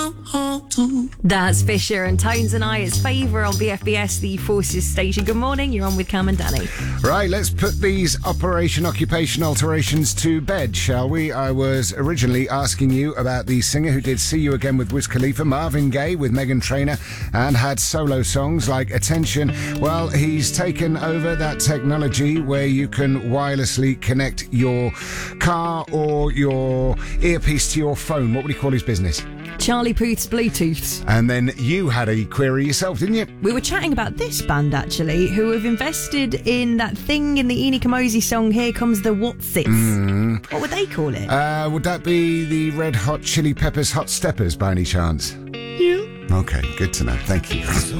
That's Fisher and Tones and I. It's Favour on BFBS, the Forces station. Good morning, you're on with Cam and Danny. Right, let's put these Operation Occupation alterations to bed, shall we? I was originally asking you about the singer who did See You Again with Wiz Khalifa, Marvin Gaye with Meghan Trainor, and had solo songs like Attention. Well, he's taken over that technology where you can wirelessly connect your car or your earpiece to your phone. What would he call his business? Charlie Puth's Bluetooth. And then you had a query yourself, didn't you? We were chatting about this band, actually, who have invested in that thing in the Eni Kamosi song, Here Comes the What's It. What would they call it? Would that be the Red Hot Chili Peppers Hot Steppers by any chance? Yeah. Okay, good to know. Thank you.